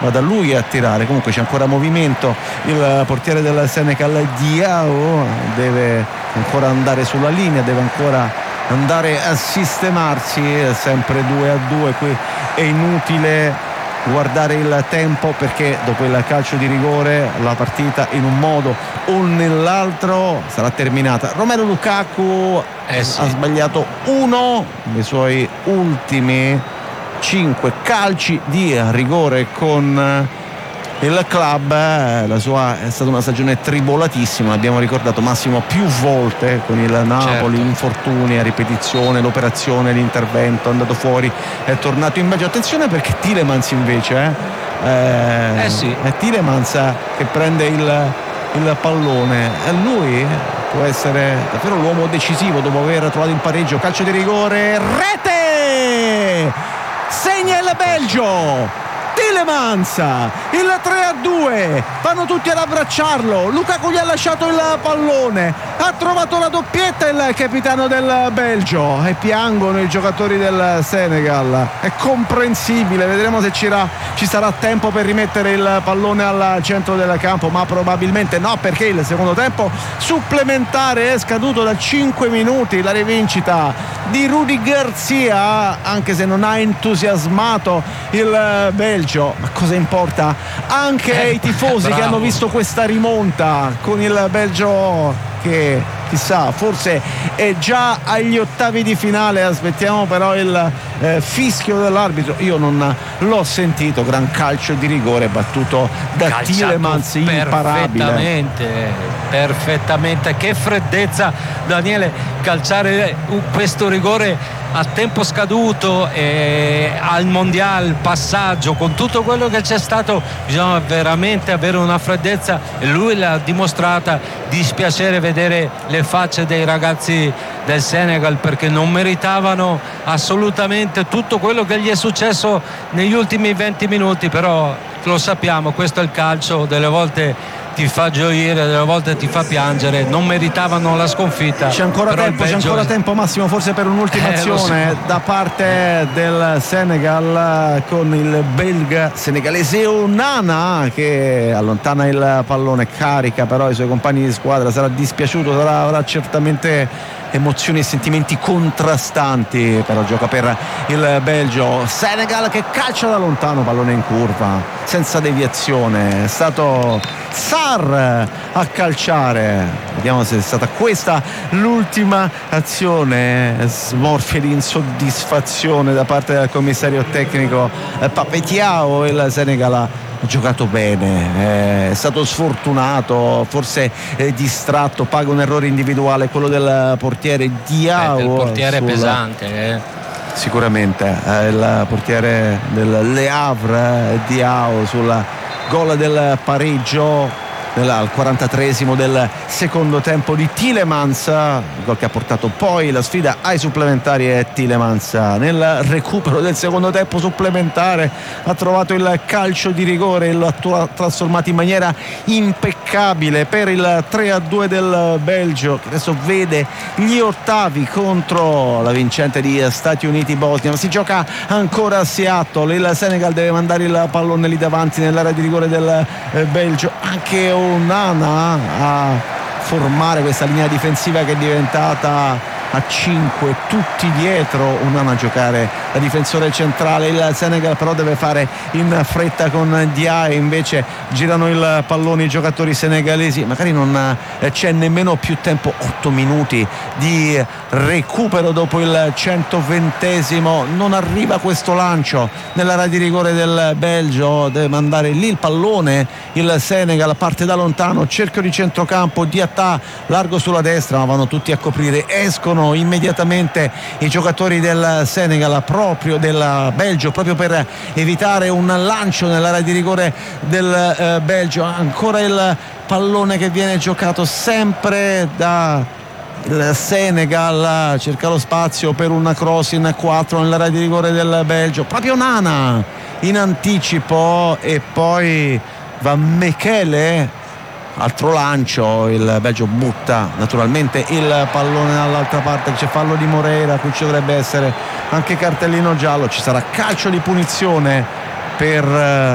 vada lui a tirare. Comunque c'è ancora movimento, il portiere del Senegal Diao deve ancora andare sulla linea, deve ancora andare a sistemarsi, sempre 2-2. Qui è inutile guardare il tempo, perché dopo il calcio di rigore la partita in un modo o nell'altro sarà terminata. Romelu Lukaku ha sbagliato uno dei suoi ultimi 5 calci di rigore con il club. La sua è stata una stagione tribolatissima, l'abbiamo ricordato Massimo più volte, con il Napoli, infortuni a ripetizione, l'operazione, l'intervento, è andato fuori, è tornato in Belgio. Attenzione, perché Tielemans invece è Tielemans che prende il pallone, e lui può essere davvero l'uomo decisivo dopo aver trovato il pareggio. Calcio di rigore, rete, segna il Belgio. Tielemans, il 3-2, vanno tutti ad abbracciarlo. Lukaku gli ha lasciato il pallone, ha trovato la doppietta il capitano del Belgio, e piangono i giocatori del Senegal. È comprensibile, vedremo se ci sarà tempo per rimettere il pallone al centro del campo, ma probabilmente no, perché il secondo tempo supplementare è scaduto da 5 minuti. La rivincita di Rudi Garcia, anche se non ha entusiasmato il Belgio, ma cosa importa anche ai tifosi che hanno visto questa rimonta, con il Belgio che chissà, forse è già agli ottavi di finale. Aspettiamo però il fischio dell'arbitro. Io non l'ho sentito. Gran calcio di rigore battuto da Tielemans, imparabile. Perfettamente. Che freddezza, Daniele, calciare questo rigore a tempo scaduto, al mondiale, passaggio, con tutto quello che c'è stato, bisogna veramente avere una freddezza, e lui l'ha dimostrata. Dispiacere vedere le facce dei ragazzi del Senegal, perché non meritavano assolutamente tutto quello che gli è successo negli ultimi 20 minuti, però lo sappiamo, questo è il calcio, delle volte ti fa gioire, delle volte ti fa piangere. Non meritavano la sconfitta. C'è ancora tempo Massimo, forse per un'ultima azione da parte del Senegal, con il belga senegalese Onana che allontana il pallone, carica però i suoi compagni di squadra. Sarà dispiaciuto, avrà certamente emozioni e sentimenti contrastanti, però gioca per il Belgio. Senegal che calcia da lontano, pallone in curva senza deviazione, è stato Sarr a calciare. Vediamo se è stata questa l'ultima azione. Smorfie di insoddisfazione da parte del commissario tecnico Papetiao. Il Senegal ha giocato bene, è stato sfortunato, forse distratto, paga un errore individuale, quello del portiere Diao. Il portiere pesante, sicuramente il portiere del Le Havre, Diao, sul gol del pareggio al 43esimo del secondo tempo di Tielemans, il gol che ha portato poi la sfida ai supplementari. E Tielemans nel recupero del secondo tempo supplementare ha trovato il calcio di rigore e lo ha trasformato in maniera impeccabile per il 3-2 del Belgio, che adesso vede gli ottavi contro la vincente di Stati Uniti-Bosnia. Si gioca ancora a Seattle, il Senegal deve mandare il pallone lì davanti nell'area di rigore del Belgio. Anche Onana a formare questa linea difensiva che è diventata a 5, tutti dietro. Onana a giocare da difensore centrale. Il Senegal però deve fare in fretta con Diaye, invece girano il pallone i giocatori senegalesi. Magari non c'è nemmeno più tempo, 8 minuti di recupero dopo il 120esimo. Non arriva questo lancio nell'area di rigore del Belgio, deve mandare lì il pallone il Senegal, parte da lontano, cerchio di centrocampo, Diatta largo sulla destra, ma vanno tutti a coprire, escono immediatamente i giocatori del Senegal, proprio del Belgio, proprio per evitare un lancio nell'area di rigore del Belgio. Ancora il pallone che viene giocato sempre da il Senegal, cerca lo spazio per una cross in 4 nell'area di rigore del Belgio, proprio Nana in anticipo, e poi va Mekele, altro lancio, il Belgio butta naturalmente il pallone dall'altra parte, c'è fallo di Moreira, qui ci dovrebbe essere anche cartellino giallo, ci sarà calcio di punizione per